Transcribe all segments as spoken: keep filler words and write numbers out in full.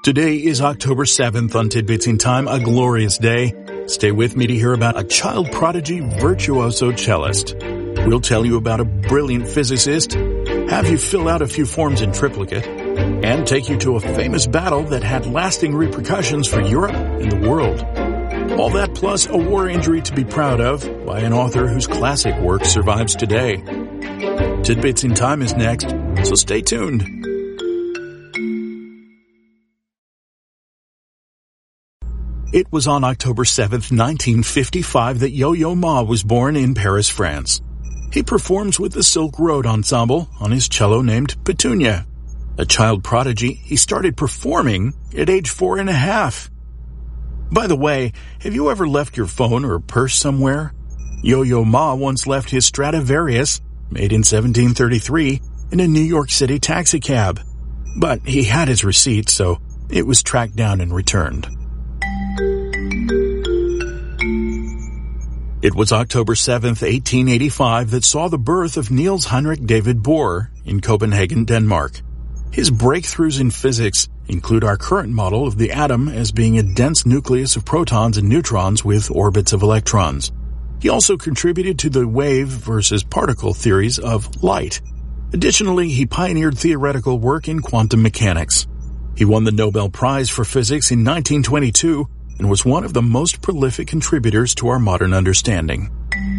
Today is October seventh on Tidbits in Time, a glorious day. Stay with me to hear about a child prodigy virtuoso cellist. We'll tell you about a brilliant physicist, have you fill out a few forms in triplicate, and take you to a famous battle that had lasting repercussions for Europe and the world. All that plus a war injury to be proud of by an author whose classic work survives today. Tidbits in Time is next, so stay tuned. It was on October seventh, nineteen fifty-five that Yo-Yo Ma was born in Paris, France. He performs with the Silk Road Ensemble on his cello named Petunia. A child prodigy, he started performing at age four and a half. By the way, have you ever left your phone or purse somewhere? Yo-Yo Ma once left his Stradivarius, made in seventeen thirty-three, in a New York City taxicab. But he had his receipt, so it was tracked down and returned. It was October seventh, eighteen eighty-five that saw the birth of Niels Henrik David Bohr in Copenhagen, Denmark. His breakthroughs in physics include our current model of the atom as being a dense nucleus of protons and neutrons with orbits of electrons. He also contributed to the wave versus particle theories of light. Additionally, he pioneered theoretical work in quantum mechanics. He won the Nobel Prize for Physics in nineteen twenty-two and was one of the most prolific contributors to our modern understanding.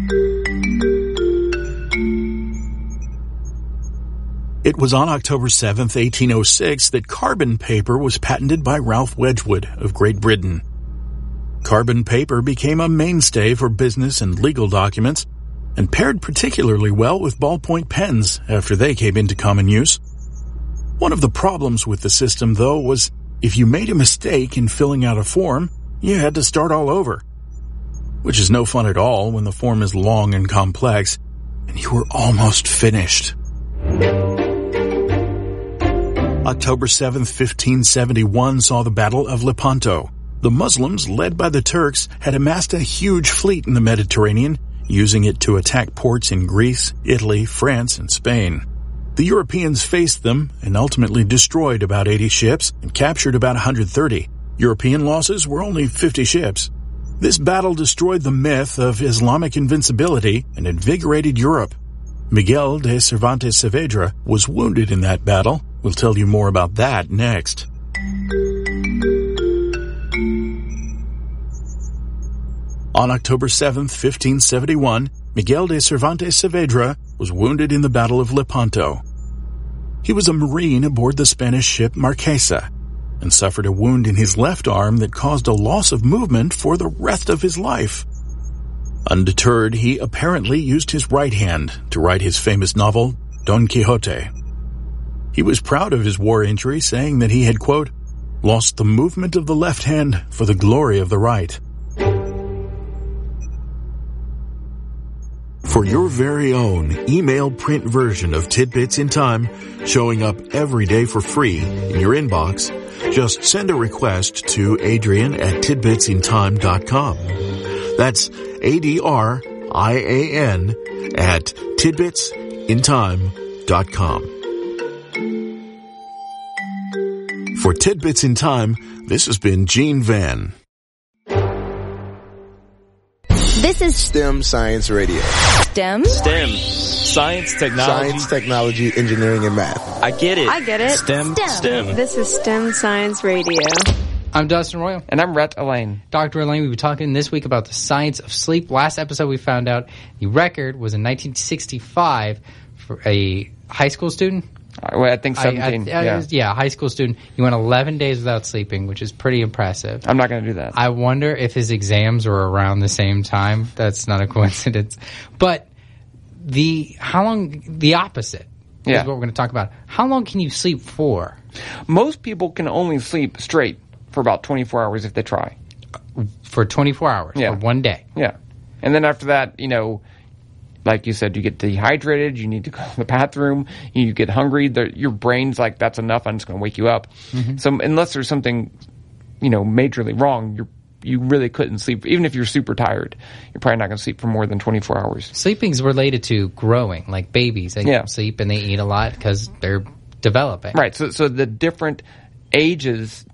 It was on October seventh, eighteen oh six that carbon paper was patented by Ralph Wedgwood of Great Britain. Carbon paper became a mainstay for business and legal documents and paired particularly well with ballpoint pens after they came into common use. One of the problems with the system, though, was if you made a mistake in filling out a form, you had to start all over, which is no fun at all when the form is long and complex, and you were almost finished. October seventh, fifteen seventy-one saw the Battle of Lepanto. The Muslims, led by the Turks, had amassed a huge fleet in the Mediterranean, using it to attack ports in Greece, Italy, France, and Spain. The Europeans faced them and ultimately destroyed about eighty ships and captured about one hundred thirty. European losses were only fifty ships. This battle destroyed the myth of Islamic invincibility and invigorated Europe. Miguel de Cervantes Saavedra was wounded in that battle. We'll tell you more about that next. On October seventh, fifteen seventy-one, Miguel de Cervantes Saavedra was wounded in the Battle of Lepanto. He was a Marine aboard the Spanish ship Marquesa and suffered a wound in his left arm that caused a loss of movement for the rest of his life. Undeterred, he apparently used his right hand to write his famous novel, Don Quixote. He was proud of his war injury, saying that he had, quote, lost the movement of the left hand for the glory of the right. For your very own email print version of Tidbits in Time, showing up every day for free in your inbox, just send a request to Adrian at tidbits in time dot com. That's A D R I A N at tidbits in time dot com. For Tidbits in Time, this has been Gene Van. This is STEM Science Radio. STEM? STEM. Science, technology. Science, technology, engineering, and math. I get it. I get it. STEM. STEM. STEM. This is STEM Science Radio. I'm Dustin Royal. And I'm Rhett Elaine. Doctor Elaine, we'll be talking this week about the science of sleep. Last episode we found out the record was in nineteen sixty-five for a high school student. Uh, well, I think seventeen. I, I, yeah. yeah, a high school student. He went eleven days without sleeping, which is pretty impressive. I'm not going to do that. I wonder if his exams were around the same time. That's not a coincidence. But the how long the opposite yeah. is what we're going to talk about. How long can you sleep for? Most people can only sleep straight for about twenty-four hours if they try. For twenty-four hours, yeah. for one day. Yeah. And then after that, you know, like you said, you get dehydrated, you need to go to the bathroom, you get hungry, the, your brain's like, that's enough, I'm just going to wake you up. Mm-hmm. So unless there's something, you know, majorly wrong, you're you really couldn't sleep. Even if you're super tired, you're probably not going to sleep for more than twenty-four hours. Sleeping's related to growing, like babies. They yeah. sleep and they eat a lot because they're developing. Right. So, so the different ages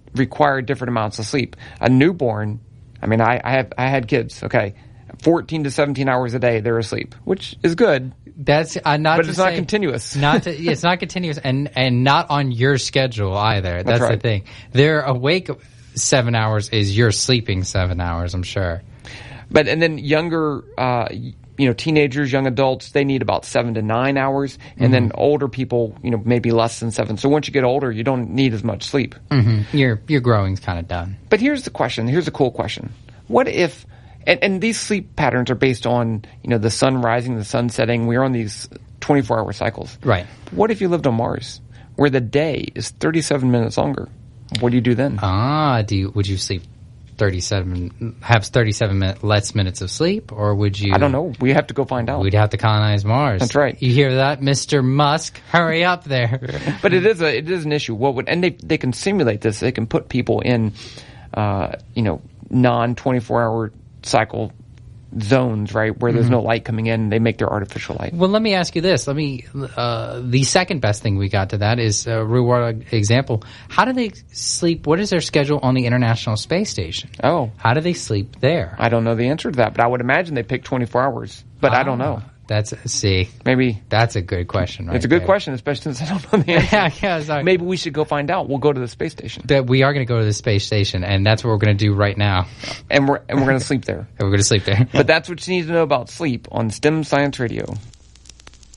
require different amounts of sleep. A newborn, I mean, I, I have I had kids. Okay, fourteen to seventeen hours a day they're asleep, which is good. That's uh, not, but to it's say, not continuous. Not to, it's not continuous, and and not on your schedule either. That's, That's right. the thing. They're awake seven hours is you're sleeping seven hours. I'm sure. But and then younger, uh, you know, teenagers, young adults, they need about seven to nine hours, and mm-hmm. then older people, you know, maybe less than seven. So once you get older, you don't need as much sleep. Mm-hmm. Your your growing's kind of done. But here's the question. Here's a cool question. What if? And, and these sleep patterns are based on, you know, the sun rising, the sun setting. We're on these twenty-four hour cycles. Right. What if you lived on Mars, where the day is thirty-seven minutes longer? What do you do then? Ah, do you, would you sleep thirty-seven, have thirty-seven minute, less minutes of sleep, or would you? I don't know. We have to go find out. We'd have to colonize Mars. That's right. You hear that, Mister Musk? Hurry up there. But it is a it is an issue. What would and they they can simulate this. They can put people in, uh, you know, non twenty-four hour cycle zones, right, where there's mm-hmm. no light coming in. They make their artificial light. Well, let me ask you this. Let me. Uh, the second best thing we got to that is a real world example. How do they sleep? What is their schedule on the International Space Station? Oh, how do they sleep there? I don't know the answer to that, but I would imagine they pick twenty-four hours. But ah, I don't know. That's see, maybe that's a good question. Right it's a good there. question, especially since I don't know the answer. yeah, yeah. Sorry. Maybe we should go find out. We'll go to the space station. That we are going to go to the space station, and that's what we're going to do right now. And we're and we're going to sleep there. And we're going to sleep there. But that's what you need to know about sleep on STEM Science Radio.